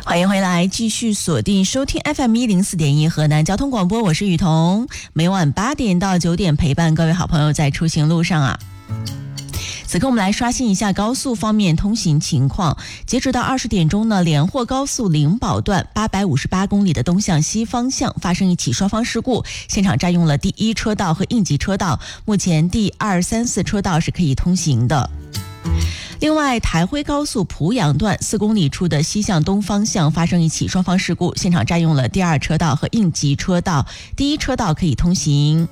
欢迎回来，继续锁定收听 FM104.1 河南交通广播，我是雨桐，每晚8点到9点陪伴各位好朋友在出行路上啊。此刻我们来刷新一下高速方面通行情况。截止到20点钟呢，连霍高速灵宝段858公里的东向西方向发生一起双方事故，现场占用了第1车道和应急车道，目前第2、3、4车道是可以通行的。另外，台徽高速濮阳段4公里处的西向东方向发生一起双方事故，现场占用了第2车道和应急车道，第1车道可以通行。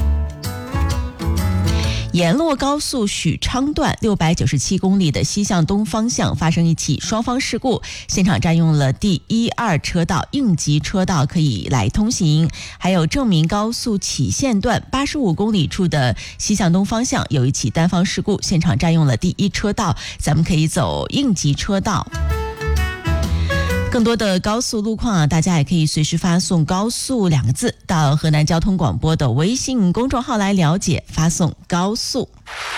沿洛高速许昌段697公里的西向东方向发生一起双方事故，现场占用了第1、2车道，应急车道可以来通行。还有正民高速杞县段85公里处的西向东方向有一起单方事故，现场占用了第1车道，咱们可以走应急车道。更多的高速路况啊，大家也可以随时发送高速2个字到河南交通广播的微信公众号来了解，发送高速。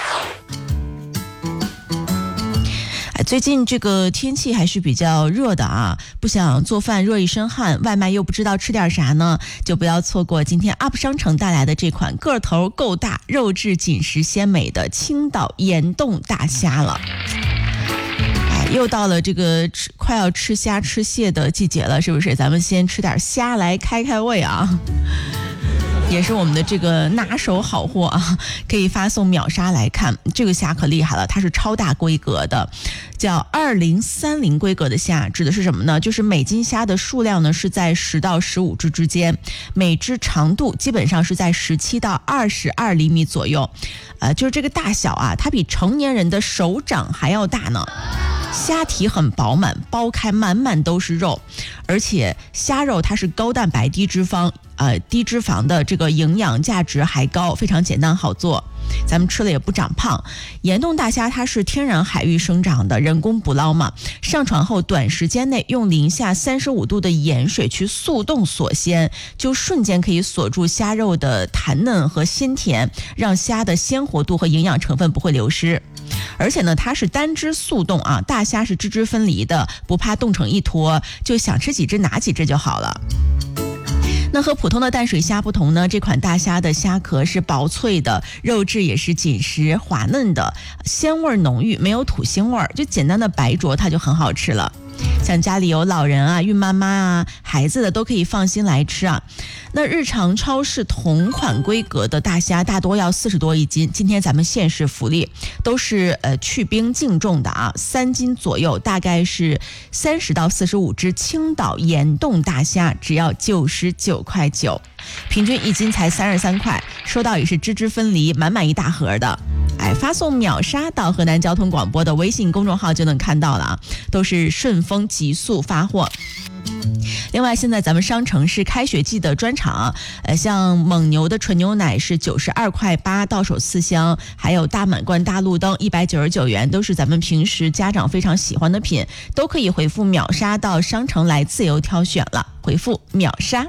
最近这个天气还是比较热的啊，不想做饭热一身汗，外卖又不知道吃点啥呢，就不要错过今天 UP 商城带来的这款个头够大、肉质紧实鲜美的青岛盐冻大虾了。又到了这个快要吃虾吃蟹的季节了，是不是？咱们先吃点虾来开开胃啊，也是我们的这个拿手好货啊，可以发送秒杀来看。这个虾可厉害了，它是超大规格的，叫2030规格的虾，指的是什么呢？就是每斤虾的数量呢是在10到15只之间，每只长度基本上是在17到22厘米左右，就是这个大小啊，它比成年人的手掌还要大呢。虾体很饱满，剥开满满都是肉，而且虾肉它是高蛋白低脂肪的，这个营养价值还高，非常简单好做，咱们吃了也不长胖。盐冻大虾它是天然海域生长的，人工捕捞嘛，上船后短时间内用零下35度的盐水去速冻锁鲜，就瞬间可以锁住虾肉的弹嫩和鲜甜，让虾的鲜活度和营养成分不会流失。而且呢，它是单只速冻啊，大虾是只分离的，不怕冻成一坨，就想吃几只拿几只就好了。那和普通的淡水虾不同呢，这款大虾的虾壳是薄脆的，肉质也是紧实滑嫩的，鲜味浓郁，没有土腥味，就简单的白灼它就很好吃了。像家里有老人啊、孕妈妈啊、孩子的都可以放心来吃啊。那日常超市同款规格的大虾大多要40多一斤，今天咱们限时福利，都是去冰净重的啊，3斤左右，大概是30到45只青岛盐冻大虾，只要99.9块，平均1斤才33块，收到也是只分离，满满一大盒的。发送秒杀到河南交通广播的微信公众号就能看到了啊，都是顺丰极速发货。另外，现在咱们商城是开学季的专场，像蒙牛的纯牛奶是92.8块到手4箱，还有大满贯大路灯199元，都是咱们平时家长非常喜欢的品，都可以回复秒杀到商城来自由挑选了，回复秒杀。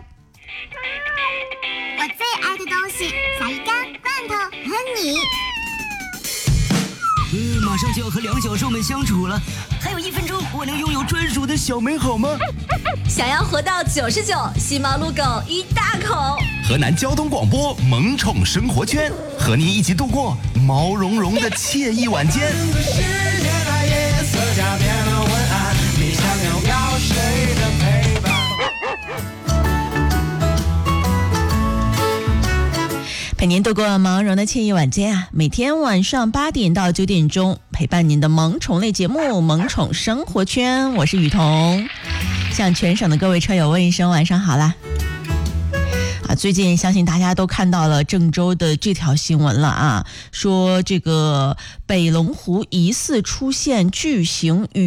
我最爱的东西，小鱼干、罐头和你。 马上就要和两小兽们相处了，还有1分钟，我能拥有专属的小美好吗？ 想要活到99，吸猫撸狗一大口。 河南交通广播萌宠生活圈，和你一起度过毛茸茸的惬意晚间。 陪您度过毛茸的惬意晚间啊！每天晚上8点到9点钟，陪伴您的萌宠类节目《萌宠生活圈》，我是雨桐，向全省的各位车友问一声晚上好啦！最近相信大家都看到了郑州的这条新闻了啊，说这个北龙湖疑似出现巨型